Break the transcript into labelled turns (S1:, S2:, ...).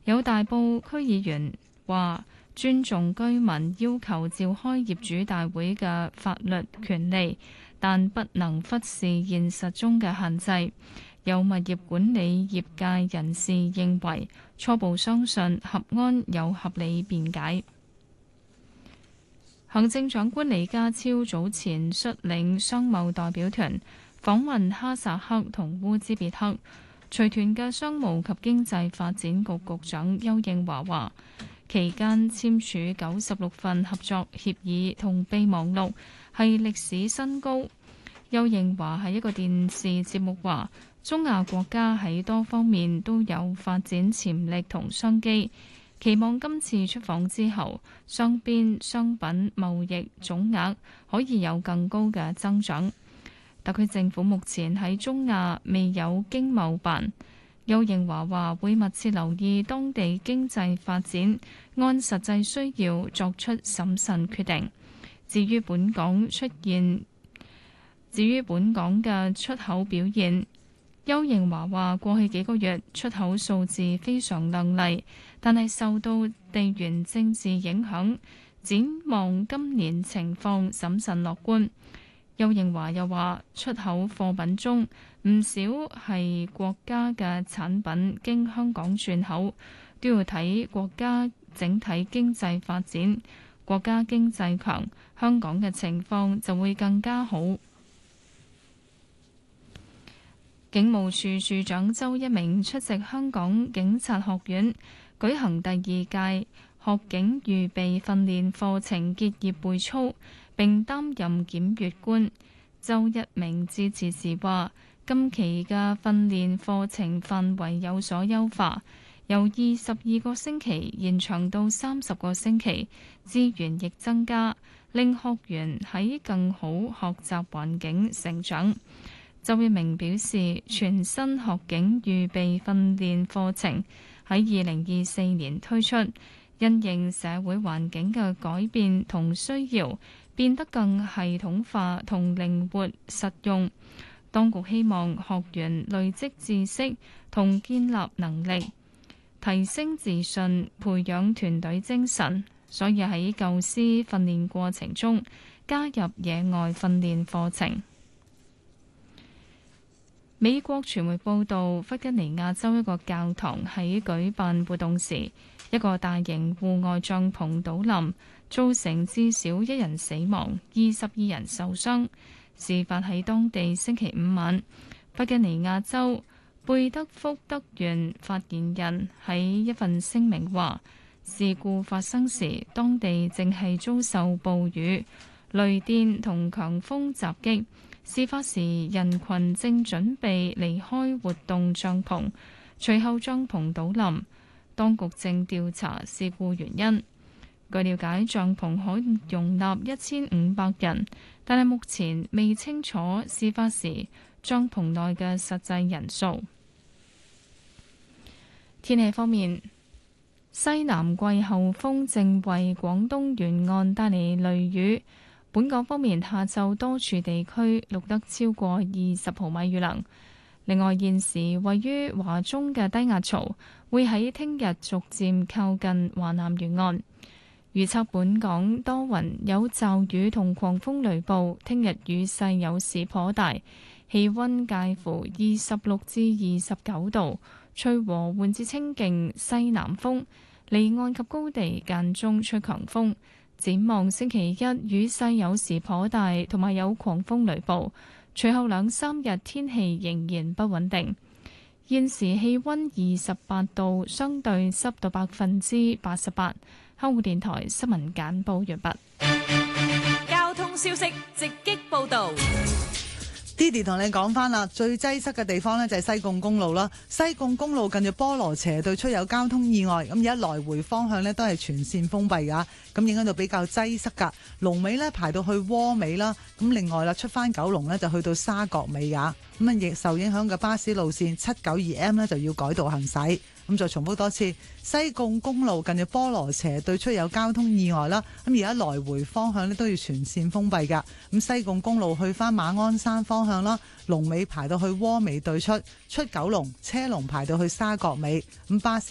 S1: 有大埔區議員話尊重居民要求召開業主大會嘅法律權利，但不能忽視現實中嘅限制。有物業管理業界人士認為，初步相信合安有合理辯解。行政長官李家超早前率領商貿代表團訪問哈薩克同烏茲別克。隨團嘅商務及經濟發展局局長邱應華話，期間簽署96份合作協議同備忘錄，係歷史新高。邱應華喺一個電視節目話，中亞國家喺多方面都有發展潛力同商機，期望今次出訪之後，雙邊商品貿易總額可以有更高嘅增長。特區政府目前喺中亞未有經貿辦。邱應華話會密切留意當地經濟發展，按實際需要作出審慎決定。至於本港嘅出口表現，邱應華話過去幾個月出口數字非常亮麗，但係受到地緣政治影響，展望今年情況審慎樂觀。邱應華又話，出口貨品中唔少係國家嘅產品經香港轉口，都要睇國家整體經濟發展。國家經濟強，香港嘅情況就會更加好。警務處處長周一鳴出席香港警察學院舉行第2屆學警預備訓練課程結業會操，並擔任檢閱官。周一鳴致辭時話，今期嘅訓練課程範圍有所優化，由22個星期延長到30個星期，資源亦增加，令學員喺更好學習環境成長。周一鳴表示，全新學警預備訓練課程喺2024年推出，因應社會環境嘅改變同需要，變得更系統化同靈活實用。當局希望學員累積知識同建立能力，提升自信，培養團隊精神，所以喺構思訓練過程中加入野外訓練課程。美國傳媒報道，弗吉尼亞州一個教堂喺舉辦活動時，一個大型戶外帳篷倒冧，造成至少1人死亡、22人受傷。事發喺當地星期五晚。弗吉尼亞州貝德福德縣發言人喺一份聲明話，事故發生時，當地正係遭受暴雨、雷電同強風襲擊。事發時，人群正準備離開活動帳篷，隨後帳篷倒冧。當局正調查事故原因。據了解，帳篷可容納1500人，但係目前未清楚事發時帳篷內嘅實際人數。天氣方面，西南季候風正為廣東沿岸帶嚟雷雨。本港方面，下晝多處地區錄得超過20毫米雨量。另外，現時位於華中嘅低壓槽會喺聽日逐漸靠近華南沿岸。預測本港多雲，有驟雨同狂風雷暴。聽日雨勢有時頗大，氣溫介乎26至29度，吹和緩至清勁西南風，離岸及高地間中吹強風。展望星期一，雨勢有時頗大，同埋有狂風雷暴。隨後2-3日天氣仍然不穩定。現時氣溫28度，相對濕度88%。香港電台新聞簡報完畢。
S2: 交通消息直擊報道。
S3: Didi 同你講翻啦，最擠塞嘅地方呢就係西貢公路啦。西貢公路近住菠蘿斜對出有交通意外，咁而家來回方向呢都係全線封閉噶，咁影響到比較擠塞噶。龍尾呢排到去窩尾啦，咁另外啦出翻九龍呢就去到沙角尾噶，咁啊亦受影響嘅巴士路線792M呢就要改道行駛。咁再重複多次，西貢公路近住菠蘿斜對出有交通意外啦，咁而家來回方向呢都要全線封閉噶。咁西貢公路去翻馬鞍山方向啦，龍尾排到去窩尾對出九龍，車龍排到去沙角尾，咁巴士